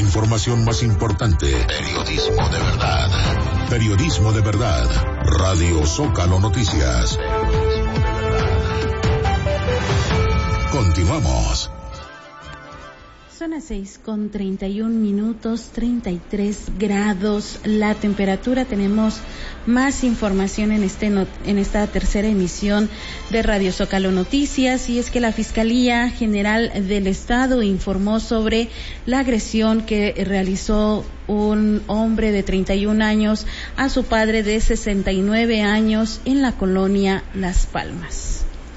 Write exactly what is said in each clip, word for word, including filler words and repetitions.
información más importante. Periodismo de verdad. Periodismo de verdad. Radio Zócalo Noticias. Continuamos. Son las seis con treinta y un minutos, treinta y tres grados la temperatura. Tenemos más información en este not- en esta tercera emisión de Radio Zócalo Noticias, y es que la Fiscalía General del Estado informó sobre la agresión que realizó un hombre de treinta y un años a su padre de sesenta y nueve años en la colonia Las Palmas.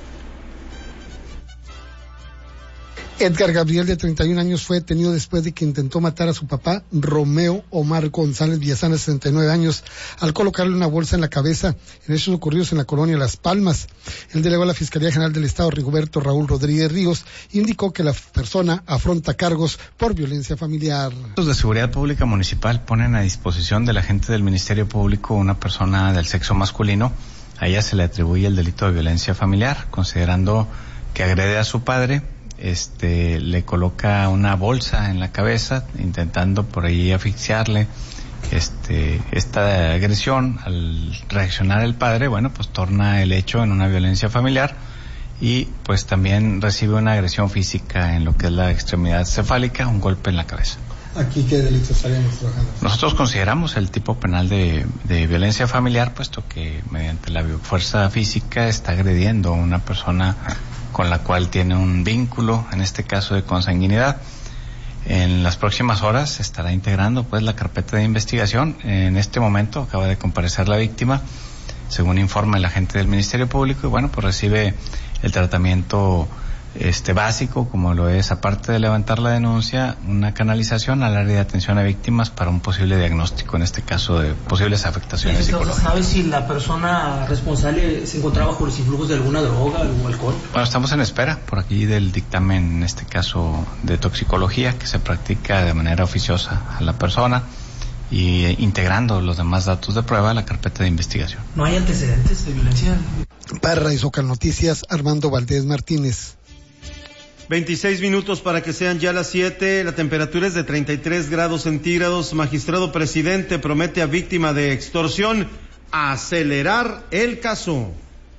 Edgar Gabriel, de treinta y un años, fue detenido después de que intentó matar a su papá, Romeo Omar González Villazana, de sesenta y nueve años, al colocarle una bolsa en la cabeza, en hechos ocurridos en la colonia Las Palmas. El delegado de la Fiscalía General del Estado, Rigoberto Raúl Rodríguez Ríos, indicó que la persona afronta cargos por violencia familiar. Los de Seguridad Pública Municipal ponen a disposición del agente del Ministerio Público una persona del sexo masculino. A ella se le atribuye el delito de violencia familiar, considerando que agrede a su padre. Este, le coloca una bolsa en la cabeza, intentando por ahí asfixiarle. Este, esta agresión, al reaccionar el padre, bueno, pues torna el hecho en una violencia familiar, y pues también recibe una agresión física en lo que es la extremidad cefálica, un golpe en la cabeza. ¿Aquí qué delitos estaríamos trabajando? Nosotros consideramos el tipo penal de, de violencia familiar, puesto que mediante la fuerza física está agrediendo a una persona con la cual tiene un vínculo, en este caso de consanguinidad. En las próximas horas se estará integrando pues la carpeta de investigación. En este momento acaba de comparecer la víctima, según informa el agente del Ministerio Público, y bueno, pues recibe el tratamiento este básico, como lo es, aparte de levantar la denuncia, una canalización al área de atención a víctimas para un posible diagnóstico, en este caso de posibles afectaciones psicológicas. ¿Sabe si la persona responsable se encontraba bajo los influjos de alguna droga o alcohol? Bueno, estamos en espera por aquí del dictamen, en este caso de toxicología, que se practica de manera oficiosa a la persona, y eh, integrando los demás datos de prueba a la carpeta de investigación. ¿No hay antecedentes de violencia? Para Radio Zócalo Noticias, Armando Valdés Martínez. veintiséis minutos para que sean ya las siete, la temperatura es de treinta y tres grados centígrados. Magistrado presidente promete a víctima de extorsión acelerar el caso.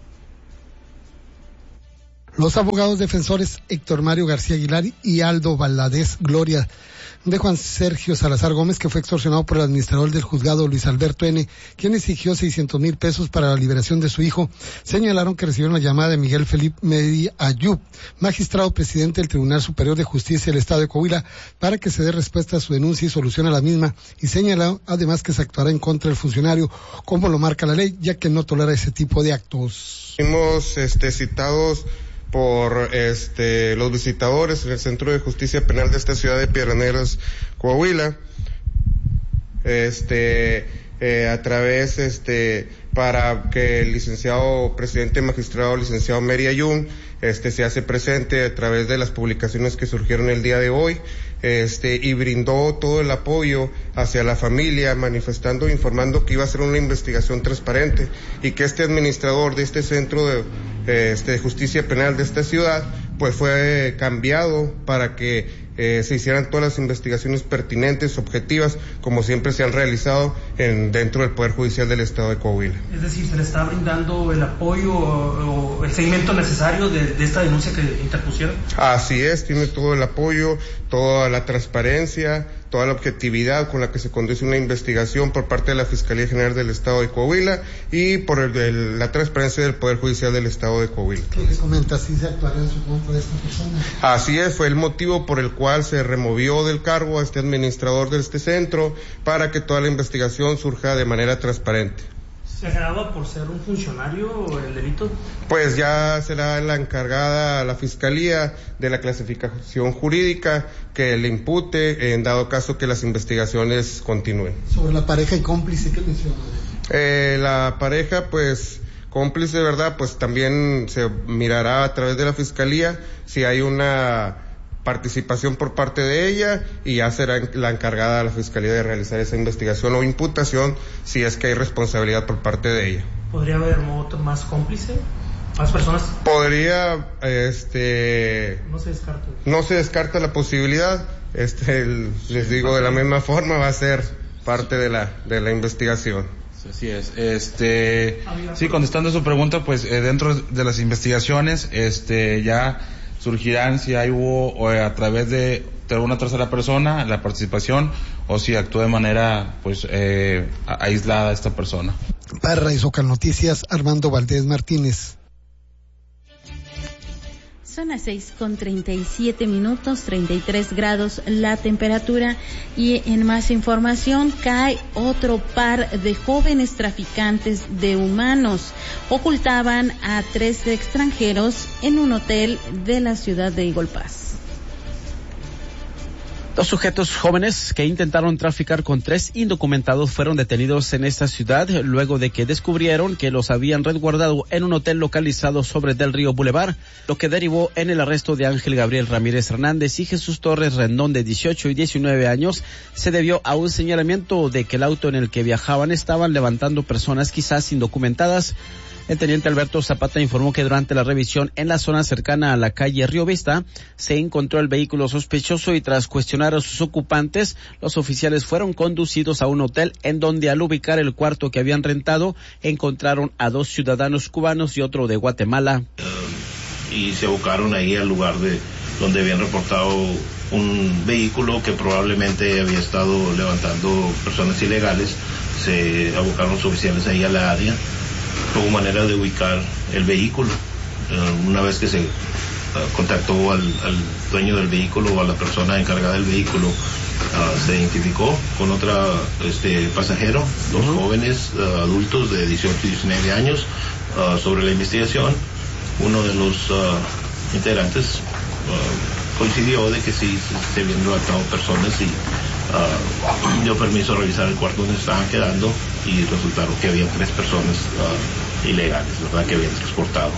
Los abogados defensores Héctor Mario García Aguilar y Aldo Valadez Gloria de Juan Sergio Salazar Gómez, que fue extorsionado por el administrador del juzgado Luis Alberto N., quien exigió seiscientos mil pesos para la liberación de su hijo, señalaron que recibieron la llamada de Miguel Felipe Medi Ayub, magistrado presidente del Tribunal Superior de Justicia del Estado de Coahuila, para que se dé respuesta a su denuncia y solución a la misma, y señaló además que se actuará en contra del funcionario, como lo marca la ley, ya que no tolera ese tipo de actos. Fuimos este, citados por este los visitadores en el Centro de Justicia Penal de esta ciudad de Piedras Negras, Coahuila, este eh, a través este para que el licenciado presidente magistrado licenciado Meri Ayun este se hace presente a través de las publicaciones que surgieron el día de hoy, este y brindó todo el apoyo hacia la familia, manifestando, informando que iba a ser una investigación transparente y que este administrador de este centro de este de justicia penal de esta ciudad pues fue cambiado para que eh, se hicieran todas las investigaciones pertinentes, objetivas, como siempre se han realizado en dentro del Poder Judicial del Estado de Coahuila. Es decir, ¿se le está brindando el apoyo o, o el seguimiento necesario de, de esta denuncia que interpusieron? Así es, tiene todo el apoyo, toda la transparencia, toda la objetividad con la que se conduce una investigación por parte de la Fiscalía General del Estado de Coahuila y por el, el, la transparencia del Poder Judicial del Estado de Coahuila. ¿Qué les comenta? ¿Sí se actuará en su contra de esta persona? Así es, fue el motivo por el cual se removió del cargo a este administrador de este centro para que toda la investigación surja de manera transparente. ¿Se agravaba por ser un funcionario el delito? Pues ya será la encargada la Fiscalía de la clasificación jurídica que le impute en dado caso que las investigaciones continúen. Sobre la pareja y cómplice, ¿qué menciona? Eh, la pareja, pues, cómplice, ¿verdad? Pues también se mirará a través de la Fiscalía si hay una participación por parte de ella y ya será la encargada de la Fiscalía de realizar esa investigación o imputación si es que hay responsabilidad por parte de ella. ¿Podría haber otro más cómplice? ¿Más personas? Podría, este... No se descarta. No se descarta la posibilidad, este, el, les digo, de la misma forma va a ser parte de la, de la investigación. Así es. Este, sí, contestando su pregunta, pues eh, dentro de las investigaciones, este, ya surgirán si hay hubo o, eh, a través de, de una tercera persona la participación o si actúa de manera, pues, eh, aislada esta persona. Para Radio Zócalo Noticias, Armando Valdés Martínez. Son las seis con treinta y siete minutos, treinta y tres grados la temperatura. Y en más información, cae otro par de jóvenes traficantes de humanos. Ocultaban a tres extranjeros en un hotel de la ciudad de Eagle Pass. Dos sujetos jóvenes que intentaron traficar con tres indocumentados fueron detenidos en esta ciudad luego de que descubrieron que los habían resguardado en un hotel localizado sobre Del Río Boulevard, lo que derivó en el arresto de Ángel Gabriel Ramírez Hernández y Jesús Torres Rendón, de dieciocho y diecinueve años. Se debió a un señalamiento de que el auto en el que viajaban estaban levantando personas quizás indocumentadas. El teniente Alberto Zapata informó que durante la revisión en la zona cercana a la calle Río Vista se encontró el vehículo sospechoso y tras cuestionar a sus ocupantes, los oficiales fueron conducidos a un hotel en donde al ubicar el cuarto que habían rentado encontraron a dos ciudadanos cubanos y otro de Guatemala. Uh, y se abocaron ahí al lugar de donde habían reportado un vehículo que probablemente había estado levantando personas ilegales. Se abocaron los oficiales ahí a la área. Hubo manera de ubicar el vehículo. Uh, una vez que se uh, contactó al, al dueño del vehículo o a la persona encargada del vehículo, uh, se identificó con otra este, pasajero, dos uh-huh. jóvenes uh, adultos de dieciocho y diecinueve años. Uh, sobre la investigación, uno de los uh, integrantes uh, coincidió de que sí se habían levantado personas y uh, dio permiso a revisar el cuarto donde estaban quedando y resultaron que había tres personas uh, ilegales, ¿verdad?, que habían transportado.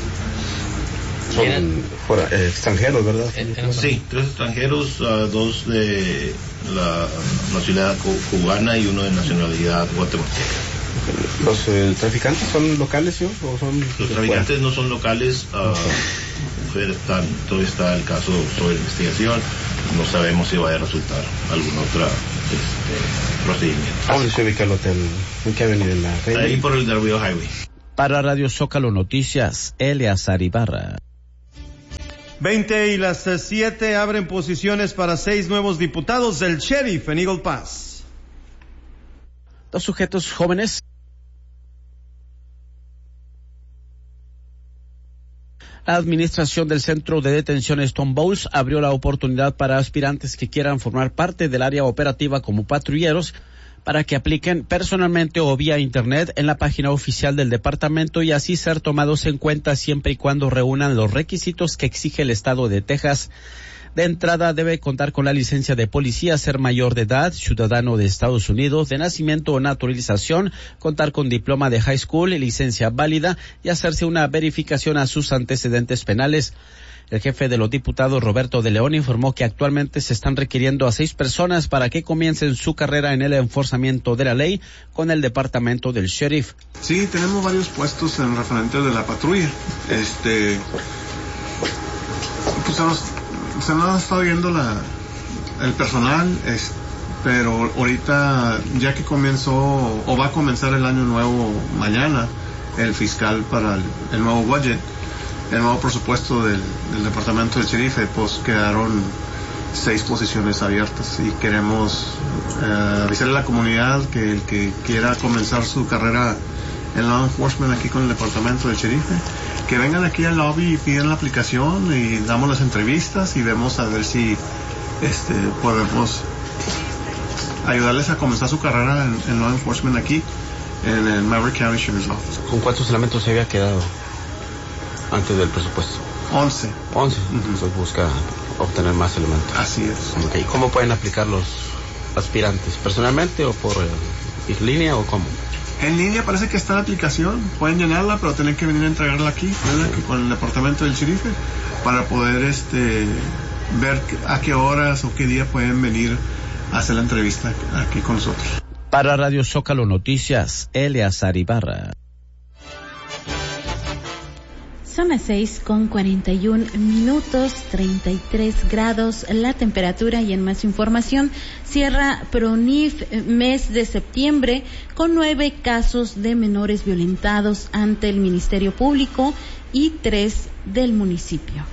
Son fuera, eh, extranjeros, ¿verdad? Sí, tres extranjeros, uh, dos de la nacionalidad cubana y uno de nacionalidad guatemalteca. ¿Los eh, traficantes son locales, ¿sí? ¿O son Los traficantes fuera? No son locales, uh, están, todavía está el caso sobre investigación, no sabemos si va a resultar algún otro este, procedimiento. ¿Dónde se ubica el hotel? ¿En qué avenida? En la Reina? Ahí por el Del Río Highway. Para Radio Zócalo Noticias, Eleazar Ibarra. veinte y las siete abren posiciones para seis nuevos diputados del sheriff en Eagle Pass. Dos sujetos jóvenes La administración del Centro de Detención Stone Bowls abrió la oportunidad para aspirantes que quieran formar parte del área operativa como patrulleros para que apliquen personalmente o vía internet en la página oficial del departamento y así ser tomados en cuenta siempre y cuando reúnan los requisitos que exige el estado de Texas. De entrada debe contar con la licencia de policía, ser mayor de edad, ciudadano de Estados Unidos, de nacimiento o naturalización, contar con diploma de high school, licencia válida y hacerse una verificación a sus antecedentes penales. El jefe de los diputados, Roberto de León, informó que actualmente se están requiriendo a seis personas para que comiencen su carrera en el enforzamiento de la ley con el departamento del sheriff. Sí, tenemos varios puestos en referente de la patrulla. Este, pues se nos ha estado viendo la, el personal, es, pero ahorita ya que comenzó o va a comenzar el año nuevo mañana, el fiscal para el, el nuevo budget, el nuevo presupuesto del, del departamento del sheriff, pues quedaron seis posiciones abiertas y queremos eh, avisarle a la comunidad que el que quiera comenzar su carrera en law enforcement aquí con el departamento del sheriff, que vengan aquí al lobby y piden la aplicación y damos las entrevistas y vemos a ver si este podemos ayudarles a comenzar su carrera en, en law enforcement aquí en el Maverick County Sheriff's Office. ¿Con cuántos elementos se había quedado antes del presupuesto? Once. Once. Uh-huh. Entonces busca obtener más elementos. Así es. Okay. ¿Cómo pueden aplicar los aspirantes? ¿Personalmente o por eh, línea o cómo? En línea parece que está la aplicación, pueden llenarla, pero tienen que venir a entregarla aquí, ¿verdad? Con el departamento del sheriff, para poder este ver a qué horas o qué día pueden venir a hacer la entrevista aquí con nosotros. Para Radio Zócalo Noticias, Eleazar Ibarra. Son las seis con cuarenta y un minutos, treinta y tres grados la temperatura. Y en más información, cierra PRONIF mes de septiembre con nueve casos de menores violentados ante el Ministerio Público y tres del municipio.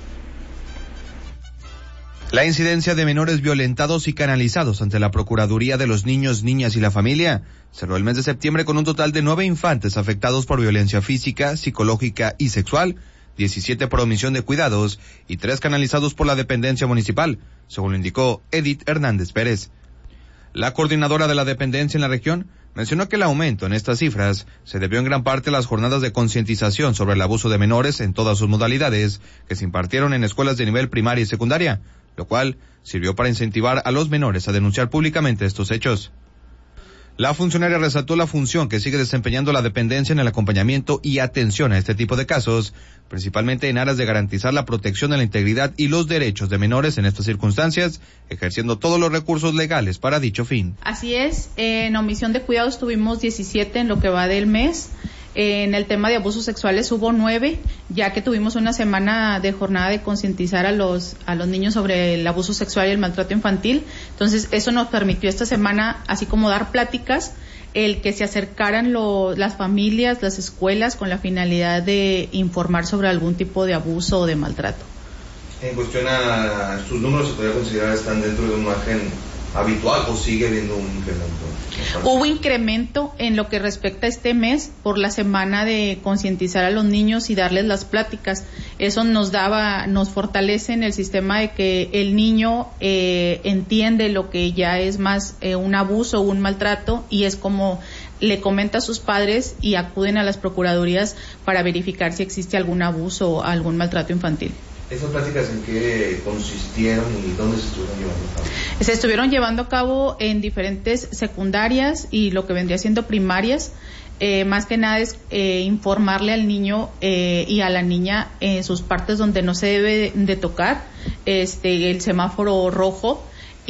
La incidencia de menores violentados y canalizados ante la Procuraduría de los Niños, Niñas y la Familia cerró el mes de septiembre con un total de nueve infantes afectados por violencia física, psicológica y sexual, diecisiete por omisión de cuidados y tres canalizados por la dependencia municipal, según lo indicó Edith Hernández Pérez. La coordinadora de la dependencia en la región mencionó que el aumento en estas cifras se debió en gran parte a las jornadas de concientización sobre el abuso de menores en todas sus modalidades que se impartieron en escuelas de nivel primaria y secundaria, lo cual sirvió para incentivar a los menores a denunciar públicamente estos hechos. La funcionaria resaltó la función que sigue desempeñando la dependencia en el acompañamiento y atención a este tipo de casos, principalmente en aras de garantizar la protección de la integridad y los derechos de menores en estas circunstancias, ejerciendo todos los recursos legales para dicho fin. Así es, en omisión de cuidados tuvimos diecisiete en lo que va del mes. En el tema de abusos sexuales hubo nueve, ya que tuvimos una semana de jornada de concientizar a los a los niños sobre el abuso sexual y el maltrato infantil. Entonces, eso nos permitió esta semana, así como dar pláticas, el que se acercaran lo, las familias, las escuelas, con la finalidad de informar sobre algún tipo de abuso o de maltrato. En cuestión a sus números, ¿se podría considerar están dentro de un margen habitual o sigue habiendo un incremento? Hubo incremento en lo que respecta a este mes por la semana de concientizar a los niños y darles las pláticas. Eso nos daba, nos fortalece en el sistema de que el niño eh, entiende lo que ya es más eh, un abuso o un maltrato, y es como le comenta a sus padres y acuden a las procuradurías para verificar si existe algún abuso o algún maltrato infantil. ¿Esas pláticas en qué consistieron y dónde se estuvieron llevando a cabo? Se estuvieron llevando a cabo en diferentes secundarias y lo que vendría siendo primarias. Eh, más que nada es eh, informarle al niño eh, y a la niña en sus partes donde no se debe de tocar, este, el semáforo rojo.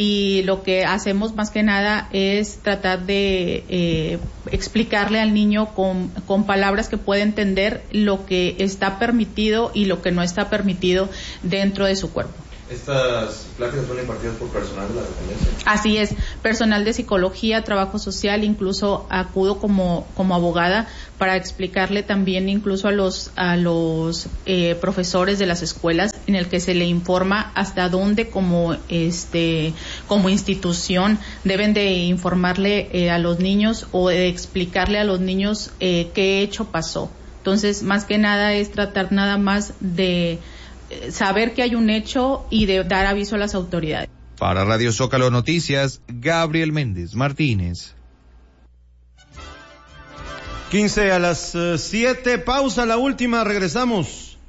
Y lo que hacemos más que nada es tratar de eh, explicarle al niño con, con palabras que pueda entender lo que está permitido y lo que no está permitido dentro de su cuerpo. ¿Estas pláticas son impartidas por personal de la dependencia? Así es, personal de psicología, trabajo social, incluso acudo como como abogada para explicarle también incluso a los a los eh, profesores de las escuelas, en el que se le informa hasta dónde como este como institución deben de informarle eh, a los niños o de explicarle a los niños eh, qué hecho pasó. Entonces, más que nada es tratar nada más de saber que hay un hecho y de dar aviso a las autoridades. Para Radio Zócalo Noticias, Gabriel Méndez Martínez. quince a las siete, pausa la última, regresamos.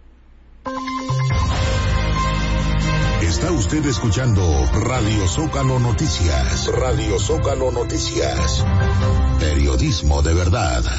Está usted escuchando Radio Zócalo Noticias. Radio Zócalo Noticias. Periodismo de verdad.